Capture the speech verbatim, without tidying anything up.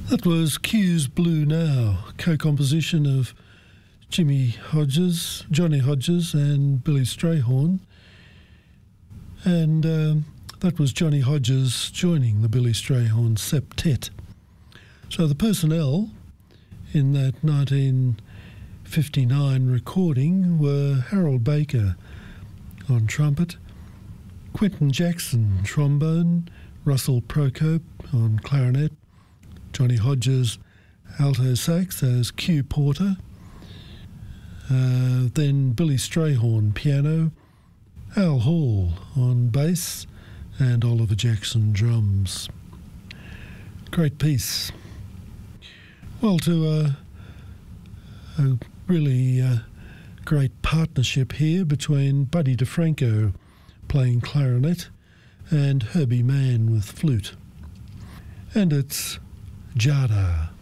That was Q's Blue Now, co-composition of Jimmy Hodges, Johnny Hodges and Billy Strayhorn. And um, that was Johnny Hodges joining the Billy Strayhorn Septet. So the personnel in that nineteen fifty-nine recording were Harold Baker on trumpet, Quentin Jackson trombone, Russell Procope on clarinet, Johnny Hodges alto sax as Q Porter, uh, then Billy Strayhorn piano, Al Hall on bass and Oliver Jackson drums. Great piece. Well, to a, a really uh, great partnership here between Buddy DeFranco playing clarinet and Herbie Mann with flute. And it's Jada.